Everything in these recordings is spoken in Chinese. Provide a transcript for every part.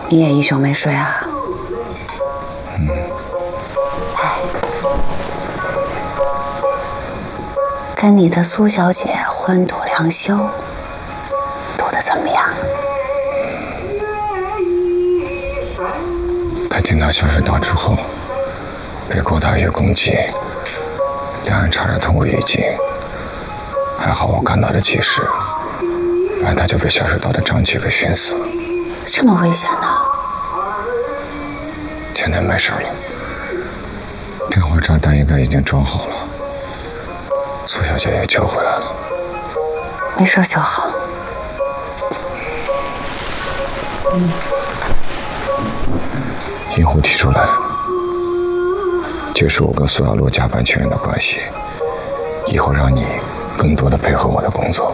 你也一宿没睡啊？跟你的苏小姐婚赌两休，赌得怎么样？ 他进到下水道之后，被郭大鱼攻击，两人差点同归于尽。还好我赶到了及时，不然他就被下水道的瘴气给熏死了。 这么危险呢？ 现在没事了，电话炸弹应该已经装好了，苏小姐也救回来了。 没事就好。 银狐提出来结束我跟苏小璐假扮情人的关系，以后让你更多的配合我的工作。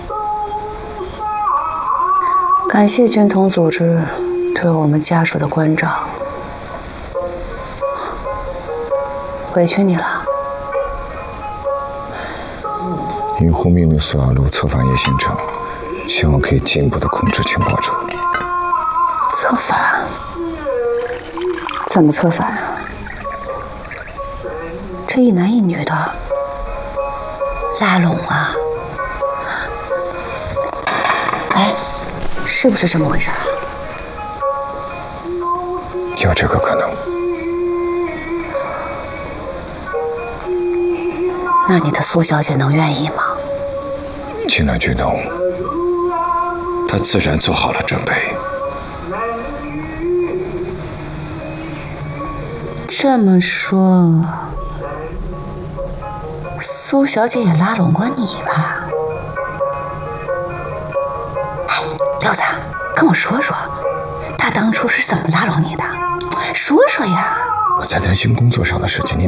感谢军统组织对我们家属的关照，委屈你了。 银狐命令苏小璐策反叶星辰，希望可以进一步的控制情报处。 策反？怎么策反啊？这一男一女的拉拢啊？哎，是不是这么回事啊？ 有这个可能。 那你的苏小姐能愿意吗？ 进了军统，她自然做好了准备。 这么说，苏小姐也拉拢过你吧？哎，廖子，跟我说说，她当初是怎么拉拢你的？说说呀。 我在担心工作上的事情，你